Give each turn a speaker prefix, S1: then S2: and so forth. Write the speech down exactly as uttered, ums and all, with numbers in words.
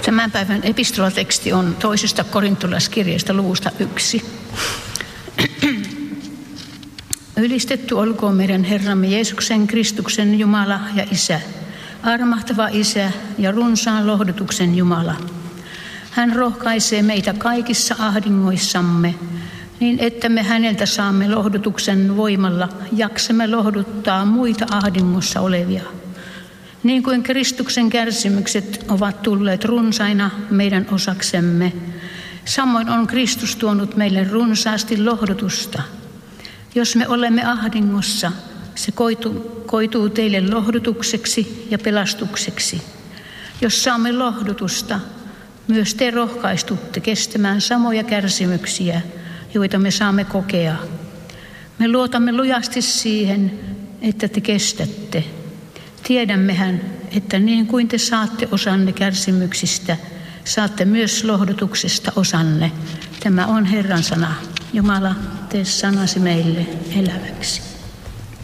S1: Tämän päivän epistolateksti on toisesta korintolaiskirjeestä luvusta yksi. Ylistetty olkoon meidän Herramme Jeesuksen Kristuksen Jumala ja Isä, armahtava Isä ja runsaan lohdutuksen Jumala. Hän rohkaisee meitä kaikissa ahdingoissamme, niin että me häneltä saamme lohdutuksen voimalla, jaksamme lohduttaa muita ahdingossa olevia. Niin kuin Kristuksen kärsimykset ovat tulleet runsaina meidän osaksemme, samoin on Kristus tuonut meille runsaasti lohdutusta. Jos me olemme ahdingossa, se koituu, koituu teille lohdutukseksi ja pelastukseksi. Jos saamme lohdutusta, myös te rohkaistutte kestämään samoja kärsimyksiä, joita me saamme kokea. Me luotamme lujasti siihen, että te kestätte. Tiedämmehän, että niin kuin te saatte osanne kärsimyksistä, saatte myös lohdutuksesta osanne. Tämä on Herran sana. Jumala, tee sanasi meille eläväksi.